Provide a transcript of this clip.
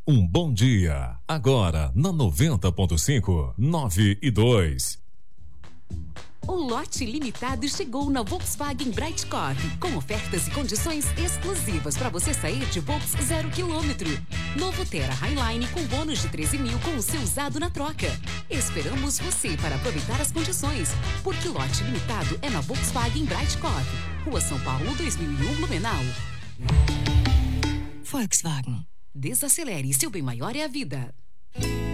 Um bom dia. Agora, na 90.5, 9 e 2. O lote limitado chegou na Volkswagen Brightcorp, com ofertas e condições exclusivas para você sair de Volks 0 km. Novo Terra Highline com bônus de 13 mil com o seu usado na troca. Esperamos você para aproveitar as condições, porque lote limitado é na Volkswagen Brightcorp, Rua São Paulo 2001, Blumenau. Volkswagen. Desacelere, seu bem maior é a vida.